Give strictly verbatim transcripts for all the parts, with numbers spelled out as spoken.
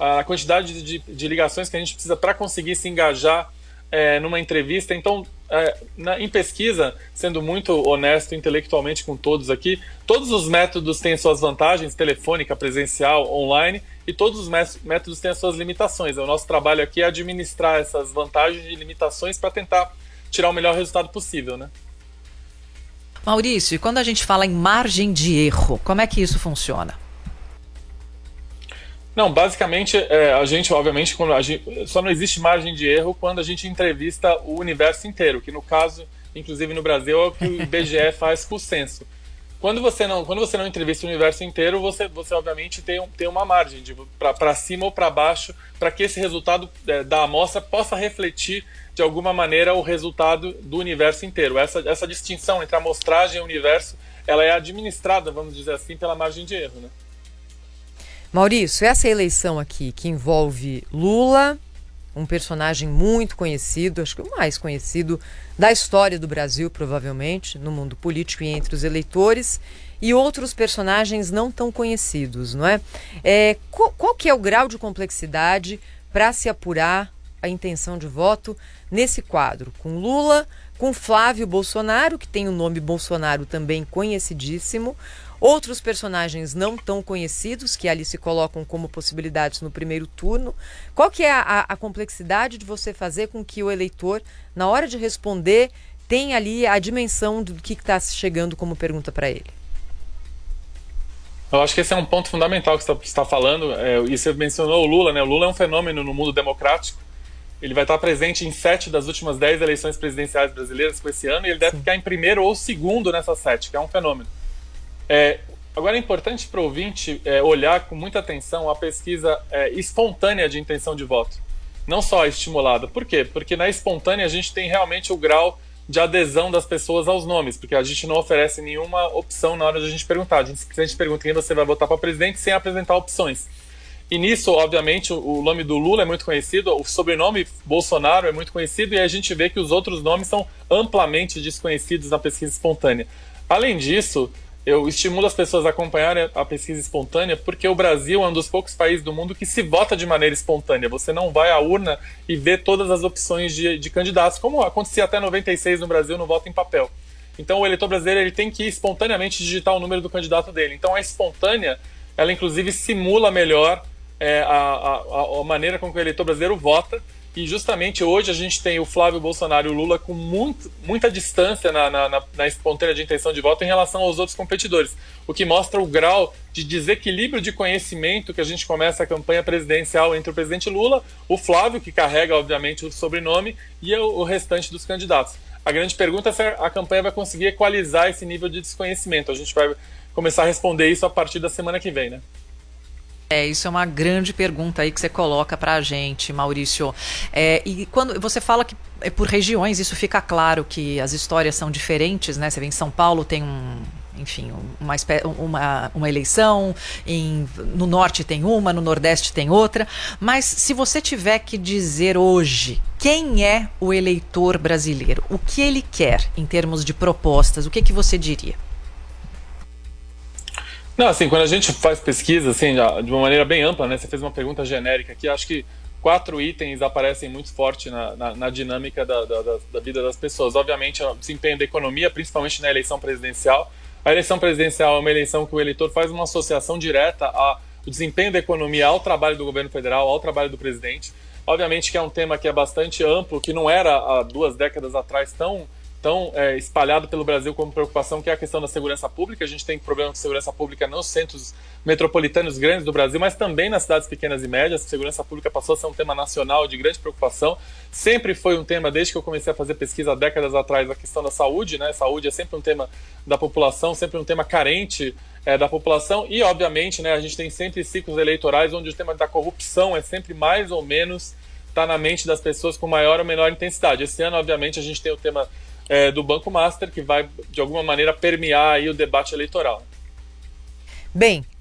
a quantidade de, de ligações que a gente precisa para conseguir se engajar é, numa entrevista. Então, é, na, em pesquisa, sendo muito honesto intelectualmente com todos aqui, todos os métodos têm suas vantagens, telefônica, presencial, online, e todos os métodos têm as suas limitações. O nosso trabalho aqui é administrar essas vantagens e limitações para tentar tirar o melhor resultado possível, né? Maurício, e quando a gente fala em margem de erro, como é que isso funciona? Não, basicamente, é, a gente, obviamente, quando a gente, só não existe margem de erro quando a gente entrevista o universo inteiro, que no caso, inclusive no Brasil, é o que o I B G E faz por censo. Quando você não, quando você não entrevista o universo inteiro, você, você obviamente tem, tem uma margem para cima ou para baixo, para que esse resultado é, da amostra possa refletir de alguma maneira o resultado do universo inteiro. Essa, essa distinção entre amostragem e universo, ela é administrada, vamos dizer assim, pela margem de erro, né? Maurício, essa eleição aqui que envolve Lula, um personagem muito conhecido, acho que o mais conhecido da história do Brasil, provavelmente, no mundo político e entre os eleitores, e outros personagens não tão conhecidos, não é? é qual, qual que é o grau de complexidade para se apurar a intenção de voto nesse quadro? Com Lula, com Flávio Bolsonaro, que tem o nome Bolsonaro também conhecidíssimo, outros personagens não tão conhecidos, que ali se colocam como possibilidades no primeiro turno. Qual que é a, a, a complexidade de você fazer com que o eleitor, na hora de responder, tenha ali a dimensão do que está chegando como pergunta para ele? Eu acho que esse é um ponto fundamental que você está falando, é, e você mencionou o Lula, né? O Lula é um fenômeno no mundo democrático. Ele vai estar presente em sete das últimas dez eleições presidenciais brasileiras com esse ano, e ele deve ficar em primeiro ou segundo nessas sete, que é um fenômeno. É, agora é importante para o ouvinte é, olhar com muita atenção a pesquisa é, espontânea de intenção de voto, não só a estimulada. Por quê? Porque na espontânea a gente tem realmente o grau de adesão das pessoas aos nomes, porque a gente não oferece nenhuma opção na hora de a gente perguntar. A gente simplesmente pergunta quem você vai votar para presidente sem apresentar opções. E nisso, obviamente, o nome do Lula é muito conhecido, o sobrenome Bolsonaro é muito conhecido, e a gente vê que os outros nomes são amplamente desconhecidos na pesquisa espontânea. Além disso, eu estimulo as pessoas a acompanharem a pesquisa espontânea, porque o Brasil é um dos poucos países do mundo que se vota de maneira espontânea. Você não vai à urna e vê todas as opções de, de candidatos, como acontecia até noventa e seis no Brasil no voto em papel. Então o eleitor brasileiro ele tem que espontaneamente digitar o número do candidato dele. Então a espontânea, ela inclusive simula melhor é, a, a, a maneira com que o eleitor brasileiro vota. E justamente hoje a gente tem o Flávio Bolsonaro e o Lula com muito, muita distância na, na, na, na espontânea de intenção de voto em relação aos outros competidores, o que mostra o grau de desequilíbrio de conhecimento que a gente começa a campanha presidencial entre o presidente Lula, o Flávio, que carrega obviamente o sobrenome, e o, o restante dos candidatos. A grande pergunta é se a campanha vai conseguir equalizar esse nível de desconhecimento. A gente vai começar a responder isso a partir da semana que vem, né? É, isso é uma grande pergunta aí que você coloca pra gente, Maurício. É, e quando você fala que é por regiões, isso fica claro que as histórias são diferentes, né? Você vê em São Paulo tem um, enfim, uma, uma, uma eleição, em, no Norte tem uma, no Nordeste tem outra. Mas se você tiver que dizer hoje quem é o eleitor brasileiro, o que ele quer em termos de propostas, o que, que você diria? Não, assim, quando a gente faz pesquisa, assim, de uma maneira bem ampla, né? Você fez uma pergunta genérica aqui, acho que quatro itens aparecem muito forte na, na, na dinâmica da, da, da vida das pessoas. Obviamente, o desempenho da economia, principalmente na eleição presidencial. A eleição presidencial é uma eleição que o eleitor faz uma associação direta ao desempenho da economia ao trabalho do governo federal, ao trabalho do presidente. Obviamente que é um tema que é bastante amplo, que não era há duas décadas atrás tão... tão é, espalhado pelo Brasil como preocupação, que é a questão da segurança pública. A gente tem problema de segurança pública nos centros metropolitanos grandes do Brasil, mas também nas cidades pequenas e médias. A segurança pública passou a ser um tema nacional de grande preocupação. Sempre foi um tema, desde que eu comecei a fazer pesquisa há décadas atrás, a questão da saúde, né? Saúde é sempre um tema da população, sempre um tema carente é, da população. E, obviamente, né, a gente tem sempre ciclos eleitorais onde o tema da corrupção é sempre mais ou menos está na mente das pessoas com maior ou menor intensidade. Esse ano, obviamente, a gente tem o tema É, do Banco Master, que vai, de alguma maneira, permear aí o debate eleitoral. Bem,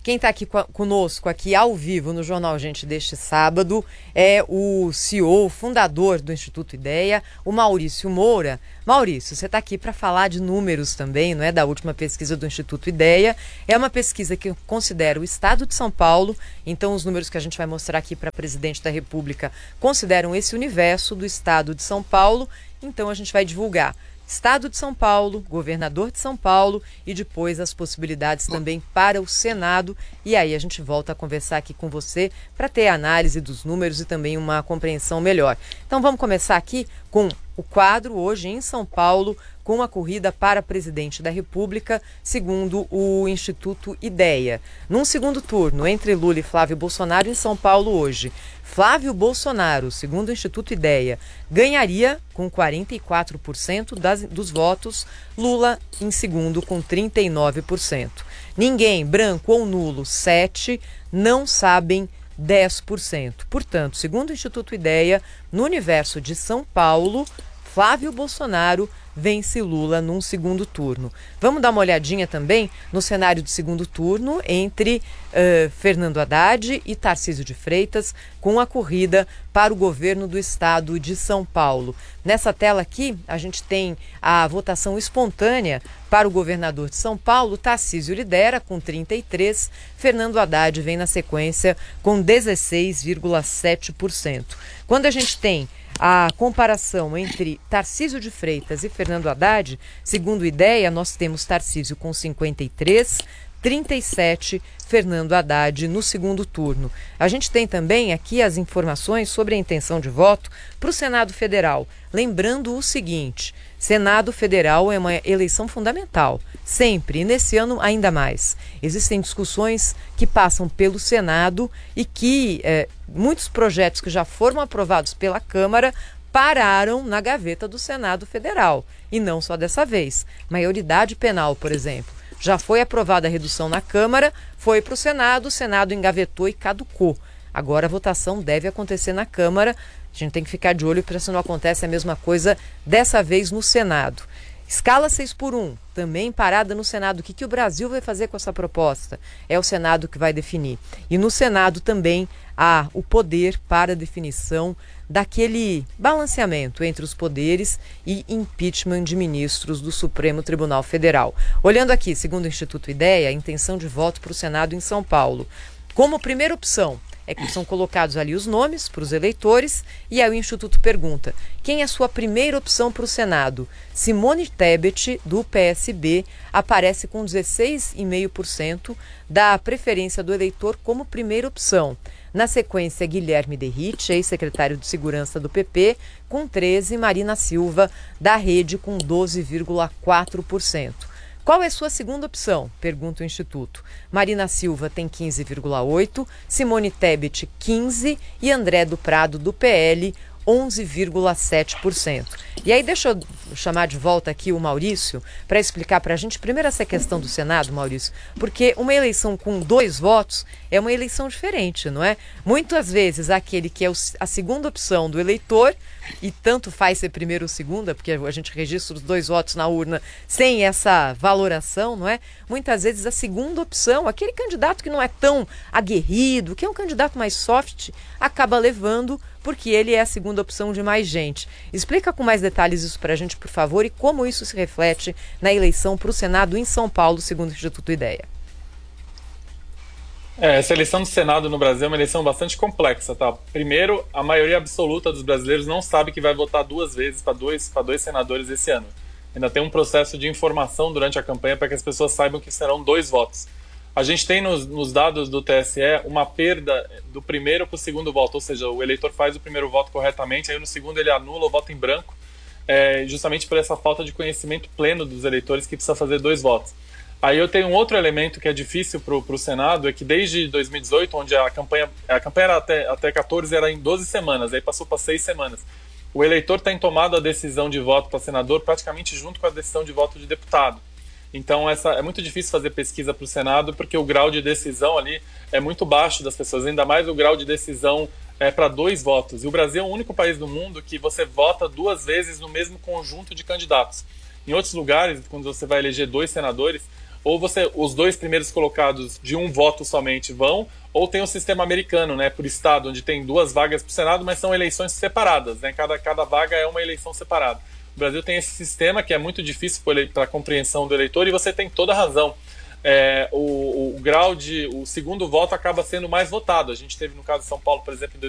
Quem está aqui conosco, aqui ao vivo no Jornal Gente deste sábado, é o C E O, fundador do Instituto Ideia, o Maurício Moura. Maurício, você está aqui para falar de números também, não é? Da última pesquisa do Instituto Ideia. É uma pesquisa que considera o estado de São Paulo, então os números que a gente vai mostrar aqui para a presidente da República consideram esse universo do estado de São Paulo, então a gente vai divulgar Estado de São Paulo, governador de São Paulo e depois as possibilidades também para o Senado. E aí a gente volta a conversar aqui com você para ter a análise dos números e também uma compreensão melhor. Então vamos começar aqui com o quadro hoje em São Paulo, com a corrida para presidente da República, segundo o Instituto Ideia. Num segundo turno, entre Lula e Flávio Bolsonaro em São Paulo hoje, Flávio Bolsonaro, segundo o Instituto Ideia, ganharia com quarenta e quatro por cento das, dos votos, Lula em segundo com trinta e nove por cento. Ninguém, branco ou nulo, sete, não sabem dez por cento. Portanto, segundo o Instituto Ideia, no universo de São Paulo, Flávio Bolsonaro vence Lula num segundo turno. Vamos dar uma olhadinha também no cenário do segundo turno entre uh, Fernando Haddad e Tarcísio de Freitas, com a corrida para o governo do estado de São Paulo. Nessa tela aqui, a gente tem a votação espontânea para o governador de São Paulo. Tarcísio lidera com trinta e três por cento, Fernando Haddad vem na sequência com dezesseis vírgula sete por cento. Quando a gente tem a comparação entre Tarcísio de Freitas e Fernando Haddad, segundo Ideia, nós temos Tarcísio com cinquenta e três, trinta e sete, Fernando Haddad no segundo turno. A gente tem também aqui as informações sobre a intenção de voto para o Senado Federal. Lembrando o seguinte, Senado Federal é uma eleição fundamental, sempre, e nesse ano ainda mais. Existem discussões que passam pelo Senado e que eh, muitos projetos que já foram aprovados pela Câmara pararam na gaveta do Senado Federal. E não só dessa vez. Maioridade penal, por exemplo. Já foi aprovada a redução na Câmara, foi para o Senado, o Senado engavetou e caducou. Agora a votação deve acontecer na Câmara. A gente tem que ficar de olho para se não acontece a mesma coisa dessa vez no Senado. Escala seis por um, também parada no Senado. O que, que o Brasil vai fazer com essa proposta? É o Senado que vai definir. E no Senado também há o poder para a definição daquele balanceamento entre os poderes e impeachment de ministros do Supremo Tribunal Federal. Olhando aqui, segundo o Instituto Ideia, a intenção de voto para o Senado em São Paulo. Como primeira opção, é que são colocados ali os nomes para os eleitores e aí o Instituto pergunta, quem é a sua primeira opção para o Senado? Simone Tebet, do P S B, aparece com dezesseis vírgula cinco por cento da preferência do eleitor como primeira opção. Na sequência, Guilherme Derrite, ex-secretário de Segurança do P P, com treze por cento, Marina Silva, da Rede, com doze vírgula quatro por cento. Qual é a sua segunda opção? Pergunta o Instituto. Marina Silva tem quinze vírgula oito por cento, Simone Tebet quinze por cento e André do Prado, do P L, onze vírgula sete por cento. E aí deixa eu chamar de volta aqui o Maurício para explicar para a gente primeiro essa questão do Senado, Maurício, porque uma eleição com dois votos é uma eleição diferente, não é? Muitas vezes aquele que é a segunda opção do eleitor, e tanto faz ser primeiro ou segunda, porque a gente registra os dois votos na urna sem essa valoração, não é? Muitas vezes a segunda opção, aquele candidato que não é tão aguerrido, que é um candidato mais soft, acaba levando porque ele é a segunda opção de mais gente. Explica com mais detalhes isso para a gente, por favor, e como isso se reflete na eleição para o Senado em São Paulo, segundo o Instituto Ideia. É, essa eleição do Senado no Brasil é uma eleição bastante complexa, tá? Primeiro, a maioria absoluta dos brasileiros não sabe que vai votar duas vezes para dois, para dois senadores esse ano. Ainda tem um processo de informação durante a campanha para que as pessoas saibam que serão dois votos. A gente tem nos, nos dados do T S E uma perda do primeiro para o segundo voto, ou seja, o eleitor faz o primeiro voto corretamente, aí no segundo ele anula o voto em branco, é, justamente por essa falta de conhecimento pleno dos eleitores que precisa fazer dois votos. Aí eu tenho um outro elemento que é difícil para o Senado, é que desde dois mil e dezoito, onde a campanha, a campanha era até, até quatorze, era em doze semanas, aí passou para seis semanas. O eleitor tem tomado a decisão de voto para senador praticamente junto com a decisão de voto de deputado. Então essa, é muito difícil fazer pesquisa para o Senado, porque o grau de decisão ali é muito baixo das pessoas, ainda mais o grau de decisão é para dois votos. E o Brasil é o único país do mundo que você vota duas vezes no mesmo conjunto de candidatos. Em outros lugares, quando você vai eleger dois senadores, ou você, os dois primeiros colocados de um voto somente vão, ou tem o sistema americano, né, por estado, onde tem duas vagas para o Senado, mas são eleições separadas, né, cada, cada vaga é uma eleição separada. O Brasil tem esse sistema que é muito difícil para a compreensão do eleitor, e você tem toda a razão. É, o, o grau de... o segundo voto acaba sendo mais votado. A gente teve no caso de São Paulo, por exemplo, em